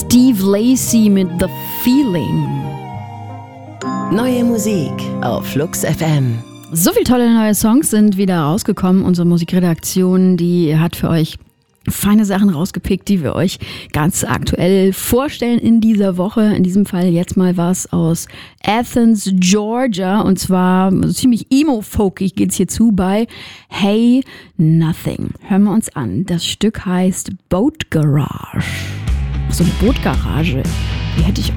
Steve Lacy mit The Feeling. Neue Musik auf Flux FM. So viele tolle neue Songs sind wieder rausgekommen. Unsere Musikredaktion, die hat für euch feine Sachen rausgepickt, die wir euch ganz aktuell vorstellen in dieser Woche. In diesem Fall jetzt mal was aus Athens, Georgia. Und zwar ziemlich emo-folkig geht's hier zu bei Hey Nothing. Hören wir uns an. Das Stück heißt Boat Garage. So eine Bootgarage. Die hätte ich